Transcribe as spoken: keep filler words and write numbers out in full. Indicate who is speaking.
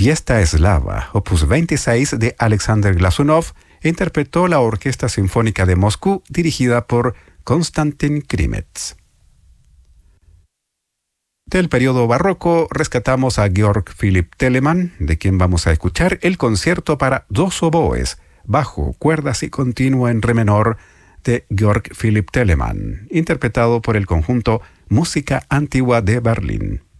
Speaker 1: Fiesta Eslava, opus veintiséis de Alexander Glazunov, interpretó la Orquesta Sinfónica de Moscú, dirigida por Konstantin Krimets. Del periodo barroco rescatamos a Georg Philipp Telemann, de quien vamos a escuchar el concierto para dos oboes, bajo, cuerdas y continuo en re menor de Georg Philipp Telemann, interpretado por el conjunto Música Antigua de Berlín.